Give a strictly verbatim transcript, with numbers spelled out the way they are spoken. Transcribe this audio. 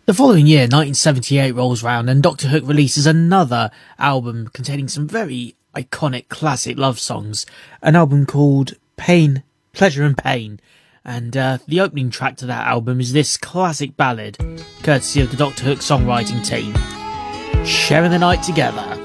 The following year, nineteen seventy-eight, rolls round and Doctor Hook releases another album containing some very iconic classic love songs. An album called Pain, Pleasure and Pain. And uh, the opening track to that album is this classic ballad, courtesy of the Doctor Hook songwriting team, Sharing the Night Together.